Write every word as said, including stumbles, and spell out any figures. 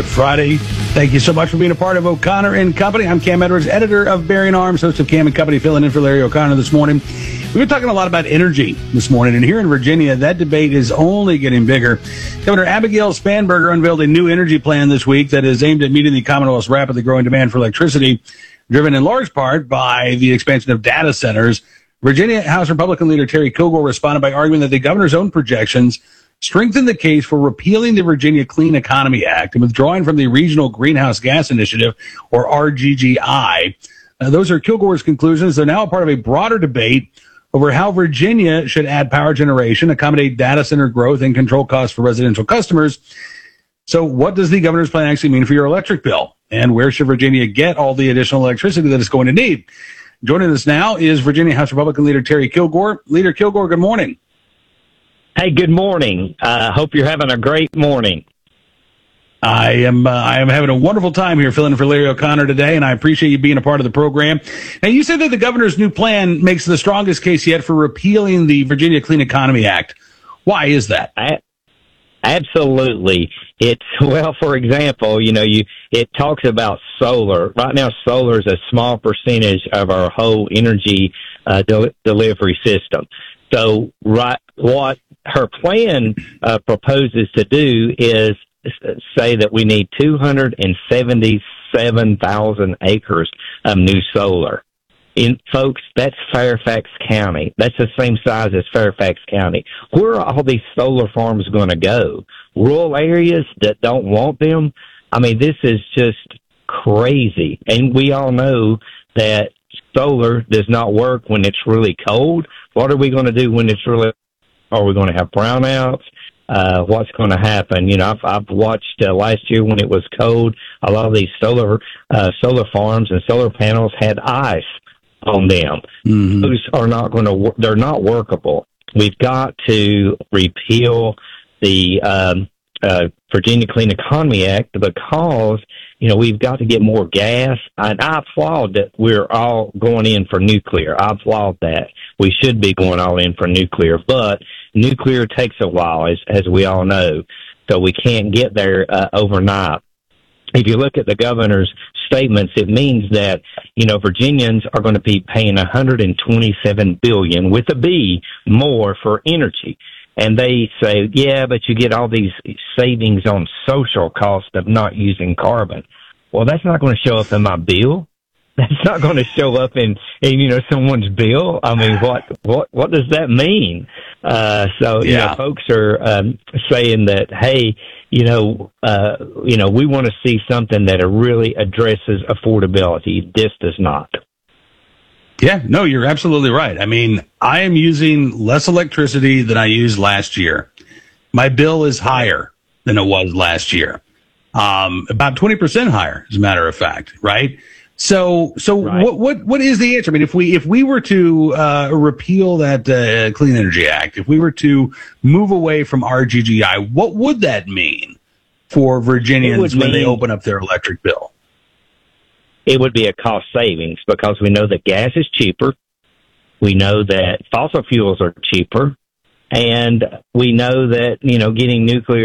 Good Friday. Thank you so much for being a part of O'Connor and Company. I'm Cam Edwards, editor of Bearing Arms, host of Cam and Company, filling in for Larry O'Connor this morning. We've been talking a lot about energy this morning, and here in Virginia, that debate is only getting bigger. Governor Abigail Spanberger unveiled a new energy plan this week that is aimed at meeting the Commonwealth's rapidly growing demand for electricity, driven in large part by the expansion of data centers. Virginia House Republican leader Terry Kilgore responded by arguing that the governor's own projections strengthen the case for repealing the Virginia Clean Economy Act and withdrawing from the Regional Greenhouse Gas Initiative, or R G G I. Uh, those are Kilgore's conclusions. They're now a part of a broader debate over how Virginia should add power generation, accommodate data center growth, and control costs for residential customers. So what does the governor's plan actually mean for your electric bill? And where should Virginia get all the additional electricity that it's going to need? Joining us now is Virginia House Republican leader Terry Kilgore. Leader Kilgore, good morning. Hey, good morning. I uh, hope you're having a great morning. I am uh, I am having a wonderful time here filling in for Larry O'Connor today, and I appreciate you being a part of the program. Now, you said that the governor's new plan makes the strongest case yet for repealing the Virginia Clean Economy Act. Why is that? I, absolutely. It's, well, for example, you know, you it talks about solar. Right now, solar is a small percentage of our whole energy uh, de- delivery system. So, right, what her plan uh, proposes to do is say that we need two hundred seventy-seven thousand acres of new solar. In folks, that's Fairfax County. That's the same size as Fairfax County. Where are all these solar farms going to go? Rural areas that don't want them? I mean, this is just crazy. And we all know that solar does not work when it's really cold. What are we going to do when it's really, are we going to have brownouts? Uh, what's going to happen? You know, I've, I've watched uh, last year when it was cold, a lot of these solar, uh, solar farms and solar panels had ice on them. Mm-hmm. Those are not going to, they're not workable. We've got to repeal the, um, uh, Virginia Clean Economy Act because, you know, we've got to get more gas. And I applaud that we're all going in for nuclear. I applaud that. We should be going all in for nuclear, but nuclear takes a while, as, as we all know. So we can't get there uh, overnight. If you look at the governor's statements, it means that, you know, Virginians are going to be paying one hundred twenty-seven billion dollars with a B more for energy. And they say, yeah, but you get all these savings on social cost of not using carbon. Well, that's not going to show up in my bill. That's not going to show up in, in, you know, someone's bill. I mean, what, what, what does that mean? Uh, so, you yeah. know, folks are, um, saying that, hey, you know, uh, you know, we want to see something that really addresses affordability. This does not. Yeah, no, you're absolutely right. I mean, I am using less electricity than I used last year. My bill is higher than it was last year. Um, about twenty percent higher, as a matter of fact, right? So, so right. what, what, what is the answer? I mean, if we, if we were to, uh, repeal that, uh, Clean Energy Act, if we were to move away from R G G I, what would that mean for Virginians when mean, they open up their electric bill? It would be a cost savings because we know that gas is cheaper. We know that fossil fuels are cheaper. And we know that, you know, getting nuclear